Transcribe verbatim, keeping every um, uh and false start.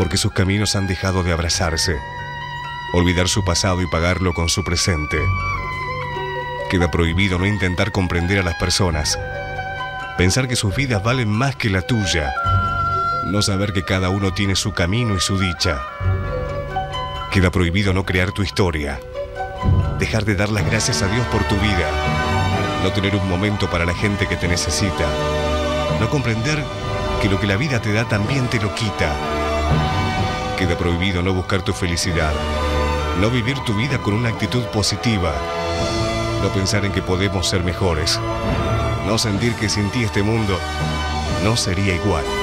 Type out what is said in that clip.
porque sus caminos han dejado de abrazarse. Olvidar su pasado y pagarlo con su presente. Queda prohibido no intentar comprender a las personas. Pensar que sus vidas valen más que la tuya. No saber que cada uno tiene su camino y su dicha. Queda prohibido no crear tu historia. Dejar de dar las gracias a Dios por tu vida. No tener un momento para la gente que te necesita. No comprender que lo que la vida te da también te lo quita. Queda prohibido no buscar tu felicidad. No vivir tu vida con una actitud positiva. No pensar en que podemos ser mejores. No sentir que sin ti este mundo no sería igual.